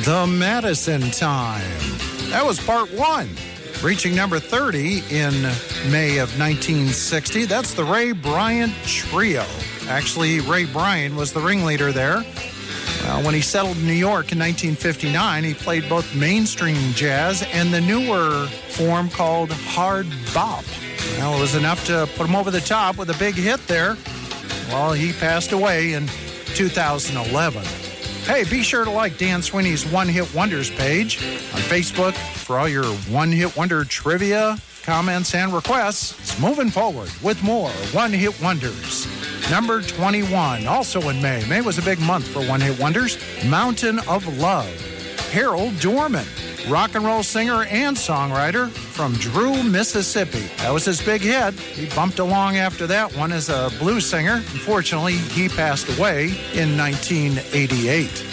The Madison Time. That was part one, reaching number 30 in May of 1960. That's the Ray Bryant Trio. Actually, Ray Bryant was the ringleader there. When he settled in New York in 1959, he played both mainstream jazz and the newer form called hard bop. Well, it was enough to put him over the top with a big hit there. Well, he passed away in 2011. Hey, be sure to like Dan Sweeney's One Hit Wonders page on Facebook for all your One Hit Wonder trivia, comments, and requests. Moving forward with more One Hit Wonders. Number 21, also in May. May was a big month for One Hit Wonders. Mountain of Love. Harold Dorman, rock and roll singer and songwriter from Drew, Mississippi. That was his big hit. He bumped along after that one as a blues singer. Unfortunately, he passed away in 1988.